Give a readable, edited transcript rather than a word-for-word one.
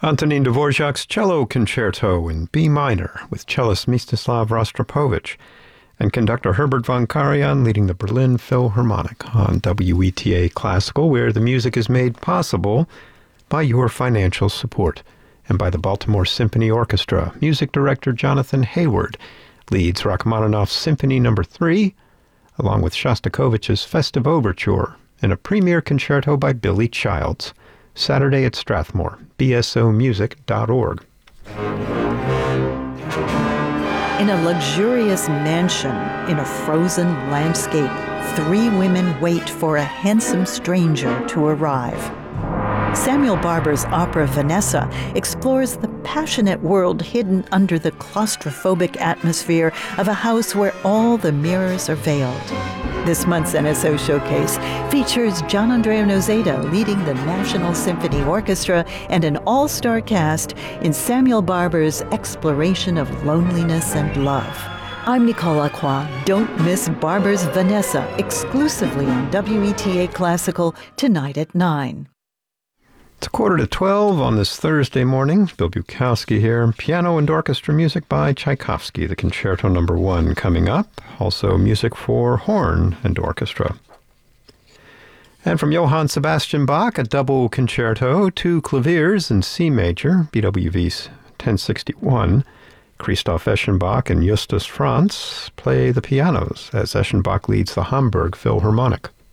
Antonin Dvorak's Cello Concerto in B minor with cellist Mstislav Rostropovich and conductor Herbert von Karajan leading the Berlin Philharmonic on WETA Classical, where the music is made possible by your financial support, and by the Baltimore Symphony Orchestra. Music director Jonathan Hayward leads Rachmaninoff's Symphony No. 3, along with Shostakovich's Festive Overture, and a premiere concerto by Billy Childs. Saturday at Strathmore, bsomusic.org. In a luxurious mansion in a frozen landscape, 3 women wait for a handsome stranger to arrive. Samuel Barber's opera Vanessa explores the passionate world hidden under the claustrophobic atmosphere of a house where all the mirrors are veiled. This month's NSO Showcase features Gian Andrea Nozeda leading the National Symphony Orchestra and an all-star cast in Samuel Barber's exploration of loneliness and love. I'm Nicole Lacroix. Don't miss Barber's Vanessa exclusively on WETA Classical tonight at 9. It's 11:45 on this Thursday morning. Bill Bukowski here. Piano and orchestra music by Tchaikovsky, the Concerto No. 1 coming up. Also music for horn and orchestra. And from Johann Sebastian Bach, a double concerto, 2 claviers in C major, BWV 1061. Christoph Eschenbach and Justus Franz play the pianos as Eschenbach leads the Hamburg Philharmonic.